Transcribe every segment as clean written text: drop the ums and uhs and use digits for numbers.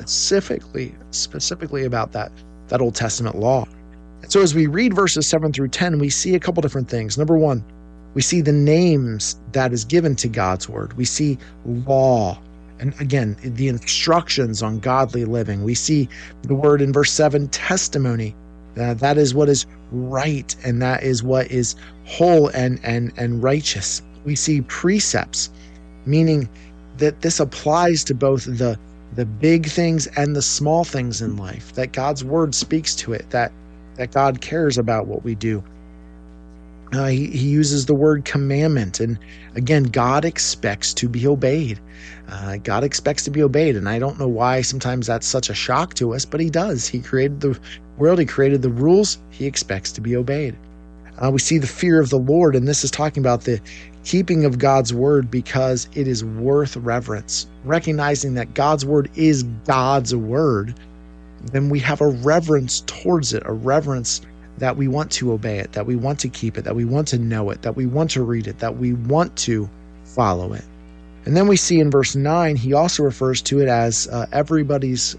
specifically about that Old Testament law. And so as we read verses 7 through 10, we see a couple different things. Number one, we see the names that is given to God's word. We see law, and again, the instructions on godly living. We see the word in verse 7, testimony. That is what is right, and that is what is whole and righteous. We see precepts, meaning that this applies to both the big things and the small things in life, that God's word speaks to it, that God cares about what we do. He uses the word commandment. And again, God expects to be obeyed. God expects to be obeyed. And I don't know why sometimes that's such a shock to us, but he does. He created the world. He created the rules. He expects to be obeyed. We see the fear of the Lord. And this is talking about the keeping of God's word because it is worth reverence. Recognizing that God's word is God's word, then we have a reverence towards it, a reverence that we want to obey it, that we want to keep it, that we want to know it, that we want to read it, that we want to follow it. And then we see in verse 9, he also refers to it as everybody's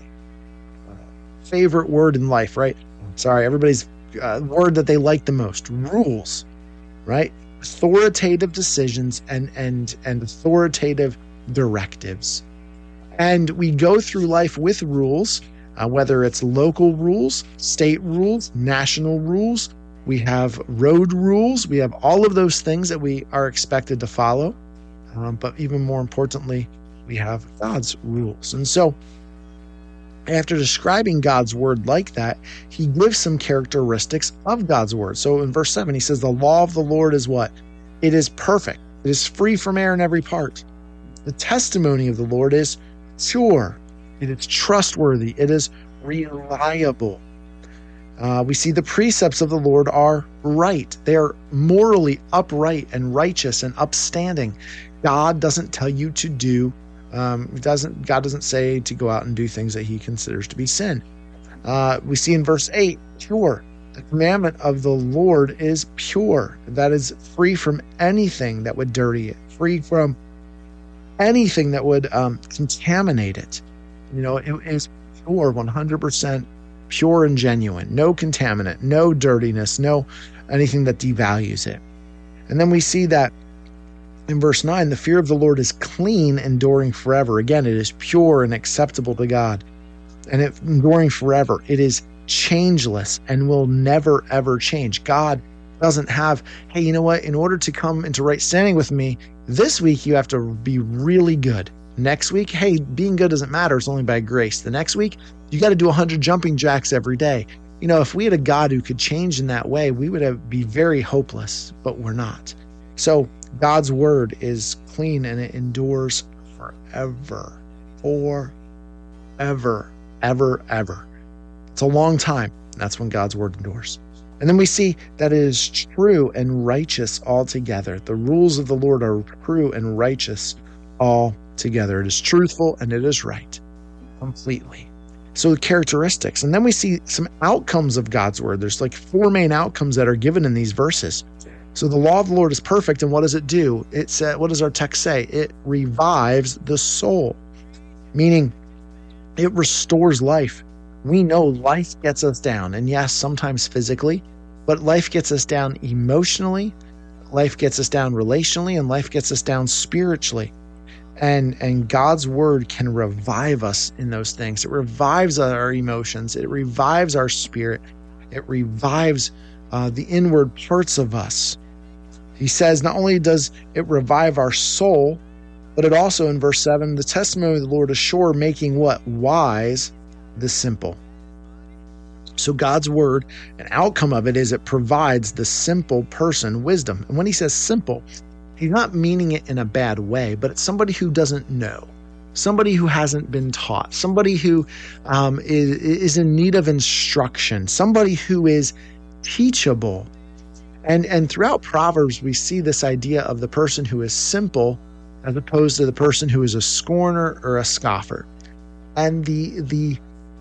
favorite word in life, right? Everybody's word that they like the most, rules, right? Authoritative decisions and authoritative directives. And we go through life with rules, whether it's local rules, state rules, national rules. We have road rules. We have all of those things that we are expected to follow. But even more importantly, we have God's rules. And so after describing God's word like that, he gives some characteristics of God's word. So in verse 7, he says, the law of the Lord is what? It is perfect. It is free from error in every part. The testimony of the Lord is pure. It is trustworthy. It is reliable. We see the precepts of the Lord are right. They are morally upright and righteous and upstanding. God doesn't tell you to do God doesn't say to go out and do things that he considers to be sin. We see in verse 8, pure. The commandment of the Lord is pure. That is free from anything that would dirty it, free from anything that would contaminate it. It is pure, 100% pure and genuine. No contaminant, no dirtiness, no anything that devalues it. And then we see that in verse 9, the fear of the Lord is clean, enduring forever. Again, it is pure and acceptable to God. And it enduring forever. It is changeless and will never, ever change. God doesn't have, hey, you know what? In order to come into right standing with me, this week you have to be really good. Next week, hey, being good doesn't matter. It's only by grace. The next week, you got to do 100 jumping jacks every day. If we had a God who could change in that way, we would be very hopeless, but we're not. So God's word is clean and it endures forever, ever. It's a long time. That's when God's word endures. And then we see that it is true and righteous altogether. The rules of the Lord are true and righteous altogether. It is truthful and it is right completely. So the characteristics. And then we see some outcomes of God's word. There's like 4 main outcomes that are given in these verses. So the law of the Lord is perfect, and what does it do? What does our text say? It revives the soul, meaning it restores life. We know life gets us down, and yes, sometimes physically, but life gets us down emotionally, life gets us down relationally, and life gets us down spiritually. And God's word can revive us in those things. It revives our emotions. It revives our spirit. It revives the inward parts of us. He says not only does it revive our soul, but it also, in verse 7, the testimony of the Lord is sure, making what? Wise the simple. So God's word, an outcome of it is it provides the simple person wisdom. And when he says simple, he's not meaning it in a bad way, but it's somebody who doesn't know, somebody who hasn't been taught, somebody who is in need of instruction, somebody who is teachable. And throughout Proverbs, we see this idea of the person who is simple as opposed to the person who is a scorner or a scoffer. And the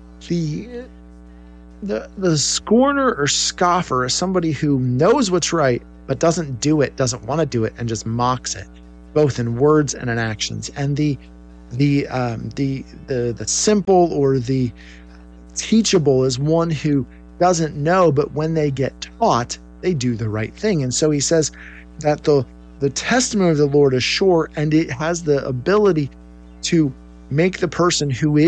scorner or scoffer is somebody who knows what's right, but doesn't do it, doesn't want to do it, and just mocks it, both in words and in actions. And the The simple or the teachable is one who doesn't know, but when they get taught, they do the right thing. And so he says that the testimony of the Lord is sure, and it has the ability to make the person who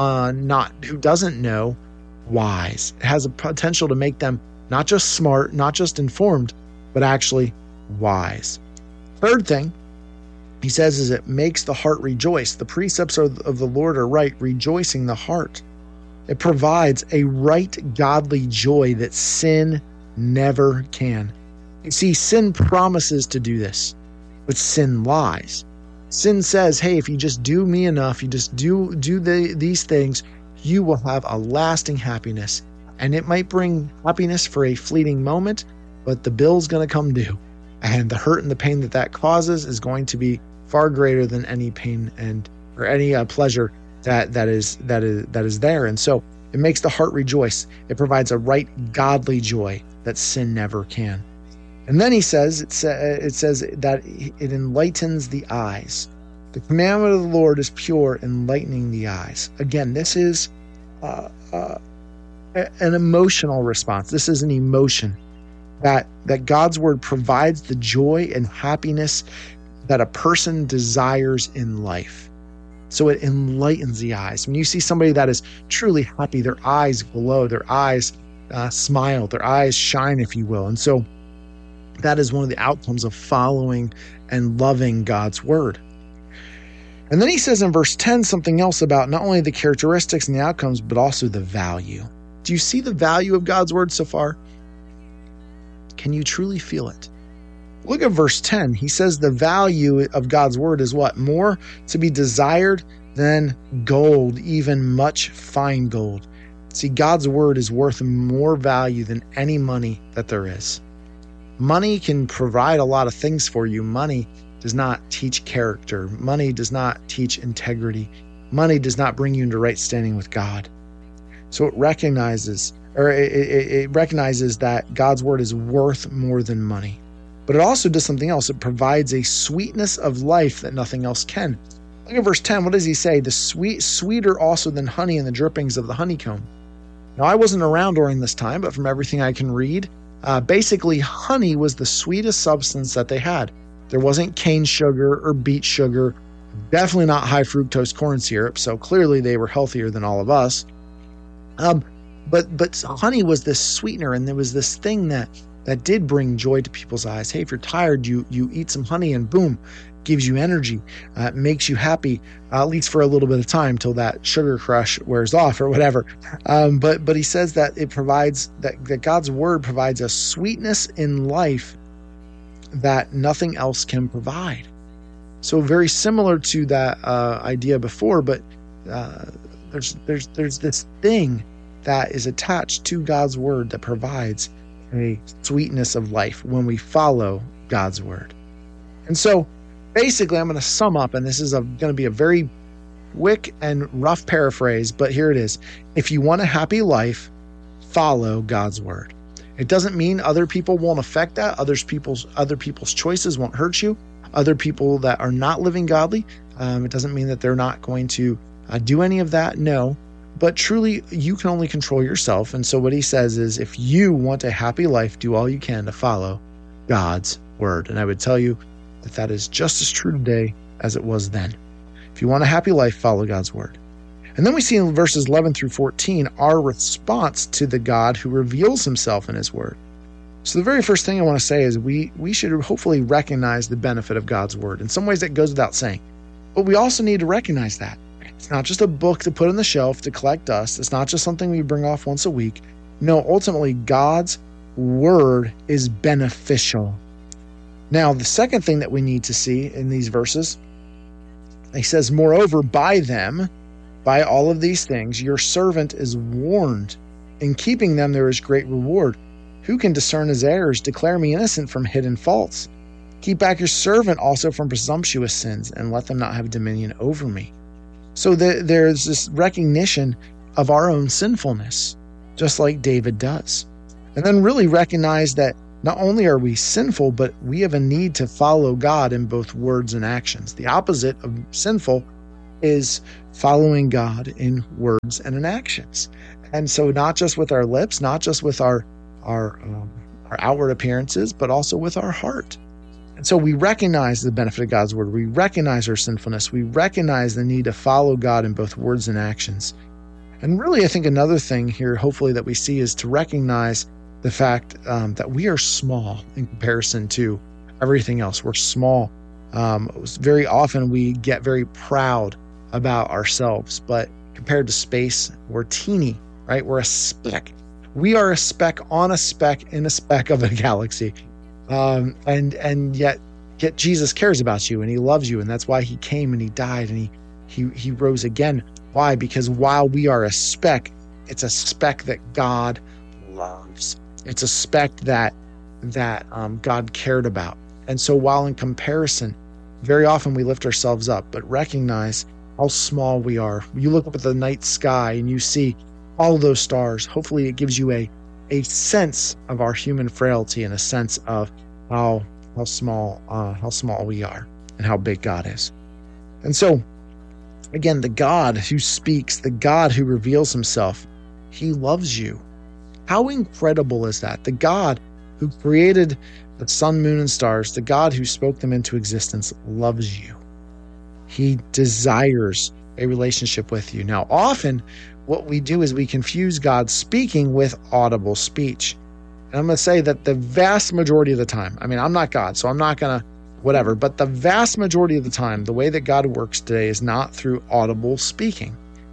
doesn't know wise. It has a potential to make them not just smart, not just informed, but actually wise. Third thing he says is it makes the heart rejoice. The precepts of the Lord are right, rejoicing the heart. It provides a right godly joy that sin never can. You see, sin promises to do this, but sin lies. Sin says, hey, if you just do me enough, you just do these things, you will have a lasting happiness. And it might bring happiness for a fleeting moment, but the bill's going to come due. And the hurt and the pain that causes is going to be far greater than any pain or any pleasure that is there. And so it makes the heart rejoice. It provides a right godly joy that sin never can. And then he says, it says that it enlightens the eyes. The commandment of the Lord is pure, enlightening the eyes. Again, this is an emotional response. This is an emotion that God's word provides the joy and happiness that a person desires in life. So it enlightens the eyes. When you see somebody that is truly happy, their eyes glow, their eyes smile, their eyes shine, if you will. And so that is one of the outcomes of following and loving God's word. And then he says in verse 10 something else about not only the characteristics and the outcomes, but also the value. Do you see the value of God's word so far? Can you truly feel it? Look at verse 10. He says the value of God's word is what? More to be desired than gold, even much fine gold. See, God's word is worth more value than any money that there is. Money can provide a lot of things for you. Money does not teach character. Money does not teach integrity. Money does not bring you into right standing with God. So it recognizes that God's word is worth more than money. But it also does something else. It provides a sweetness of life that nothing else can. Look at verse 10. What does he say? The sweeter also than honey and the drippings of the honeycomb. Now, I wasn't around during this time, but from everything I can read, basically honey was the sweetest substance that they had. There wasn't cane sugar or beet sugar, definitely not high fructose corn syrup. So clearly they were healthier than all of us. But honey was this sweetener, and there was this thing that did bring joy to people's eyes. Hey, if you're tired, you eat some honey and boom, gives you energy, makes you happy, at least for a little bit of time till that sugar crush wears off or whatever. But he says that it provides, that God's word provides a sweetness in life that nothing else can provide. So very similar to that idea before, but there's this thing that is attached to God's word that provides a sweetness of life when we follow God's word. And so basically I'm going to sum up, and this is going to be a very quick and rough paraphrase, but here it is. If you want a happy life, follow God's word. It doesn't mean other people won't affect that. Other people's choices won't hurt you. Other people that are not living godly, it doesn't mean that they're not going to do any of that. No. But truly, you can only control yourself. And so what he says is, if you want a happy life, do all you can to follow God's word. And I would tell you that is just as true today as it was then. If you want a happy life, follow God's word. And then we see in verses 11 through 14, our response to the God who reveals himself in his word. So the very first thing I want to say is we should hopefully recognize the benefit of God's word. In some ways that goes without saying, but we also need to recognize that. It's not just a book to put on the shelf to collect dust. It's not just something we bring off once a week. No, ultimately, God's word is beneficial. Now, the second thing that we need to see in these verses, he says, moreover, by all of these things, your servant is warned. In keeping them, there is great reward. Who can discern his errors? Declare me innocent from hidden faults. Keep back your servant also from presumptuous sins, and let them not have dominion over me. So there's this recognition of our own sinfulness, just like David does. And then really recognize that not only are we sinful, but we have a need to follow God in both words and actions. The opposite of sinful is following God in words and in actions. And so not just with our lips, not just with our outward appearances, but also with our heart. And so we recognize the benefit of God's word. We recognize our sinfulness. We recognize the need to follow God in both words and actions. And really, I think another thing here, hopefully, that we see is to recognize the fact that we are small in comparison to everything else. We're small. Very often we get very proud about ourselves, but compared to space, we're teeny, right? We're a speck. We are a speck on a speck in a speck of a galaxy. And yet Jesus cares about you and he loves you. And that's why he came and he died and he rose again. Why? Because while we are a speck, it's a speck that God loves. It's a speck that God cared about. And so while in comparison, very often we lift ourselves up, but recognize how small we are. You look up at the night sky and you see all of those stars. Hopefully it gives you a sense of our human frailty and a sense of how small we are and how big God is. And so, again, the God who speaks, the God who reveals himself, he loves you. How incredible is that? The God who created the sun, moon, and stars, the God who spoke them into existence, loves you. He desires a relationship with you. Now, often what we do is we confuse God speaking with audible speech. And I'm going to say that the vast majority of the time, I mean, I'm not God, so I'm not going to whatever, but the vast majority of the time, the way that God works today is not through audible speaking.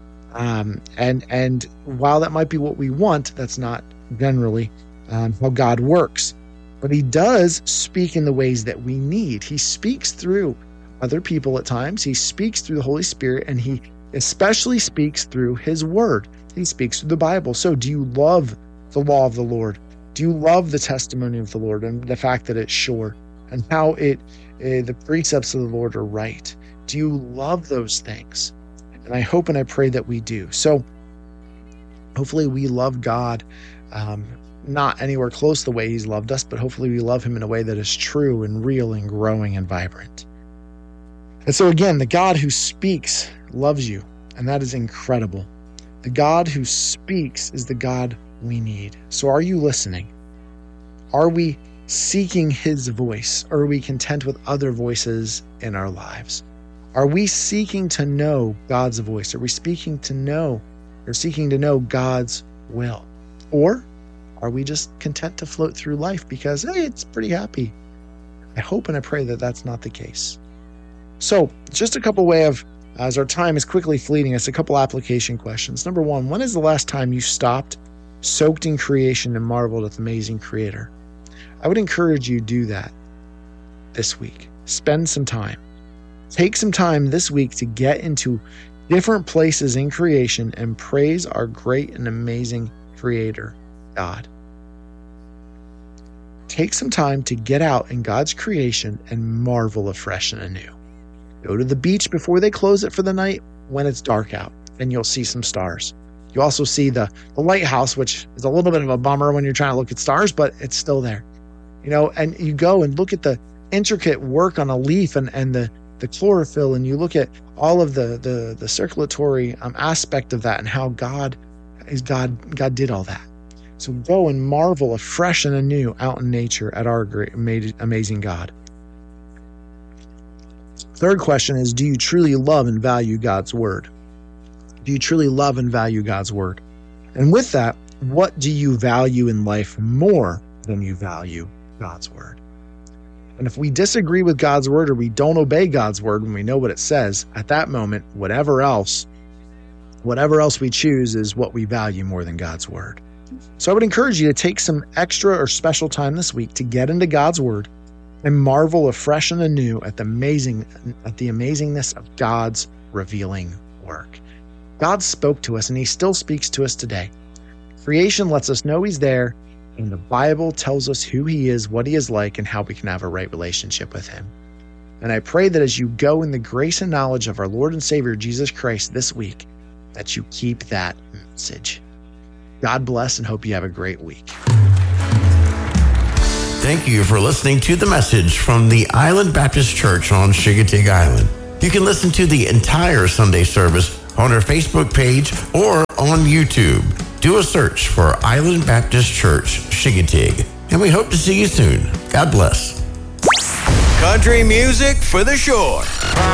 And while that might be what we want, that's not generally how God works. But he does speak in the ways that we need. He speaks through other people at times. He speaks through the Holy Spirit, and he especially speaks through his word. He speaks through the Bible. So do you love the law of the Lord? Do you love the testimony of the Lord and the fact that it's sure and how the precepts of the Lord are right? Do you love those things? And I hope and I pray that we do. So hopefully we love God, not anywhere close the way he's loved us, but hopefully we love him in a way that is true and real and growing and vibrant. And so again, the God who speaks loves you, and that is incredible. The God who speaks is the God we need. So are you listening? Are we seeking his voice, or are we content with other voices in our lives? Are we seeking to know God's voice? Are we seeking to know God's will? Or are we just content to float through life because, hey, it's pretty happy? I hope and I pray that that's not the case. So just a couple as our time is quickly fleeting us, a couple application questions. Number one, when is the last time you stopped, soaked in creation, and marveled at the amazing Creator? I would encourage you to do that this week. Spend some time. Take some time this week to get into different places in creation and praise our great and amazing Creator, God. Take some time to get out in God's creation and marvel afresh and anew. Go to the beach before they close it for the night when it's dark out, and you'll see some stars. You also see the lighthouse, which is a little bit of a bummer when you're trying to look at stars, but it's still there. And you go and look at the intricate work on a leaf and the chlorophyll, and you look at all of the circulatory aspect of that and how God did all that. So go and marvel afresh and anew out in nature at our great, amazing God. Third question is, do you truly love and value God's word? Do you truly love and value God's word? And with that, what do you value in life more than you value God's word? And if we disagree with God's word or we don't obey God's word when we know what it says, at that moment, whatever else we choose is what we value more than God's word. So I would encourage you to take some extra or special time this week to get into God's word and marvel afresh and anew at the amazingness of God's revealing work. God spoke to us, and he still speaks to us today. Creation lets us know he's there, and the Bible tells us who he is, what he is like, and how we can have a right relationship with him. And I pray that as you go in the grace and knowledge of our Lord and Savior, Jesus Christ, this week, that you keep that message. God bless, and hope you have a great week. Thank you for listening to the message from the Island Baptist Church on Chigatig Island. You can listen to the entire Sunday service on our Facebook page or on YouTube. Do a search for Island Baptist Church, Chincoteague. And we hope to see you soon. God bless. Country music for the shore.